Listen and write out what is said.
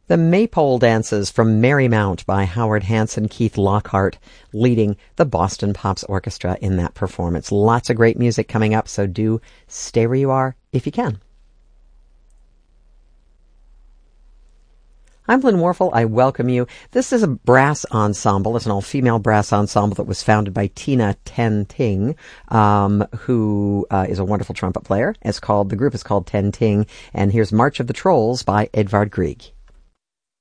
The Maypole Dances from Marymount by Howard Hanson, Keith Lockhart leading the Boston Pops Orchestra in that performance. Lots of great music coming up, so do stay where you are if you can. I'm Lynn Warfel. I welcome you. This is a brass ensemble. It's an all-female brass ensemble that was founded by Tina Ten Ting, who is a wonderful trumpet player. The group is called Ten Ting, and here's March of the Trolls by Edvard Grieg.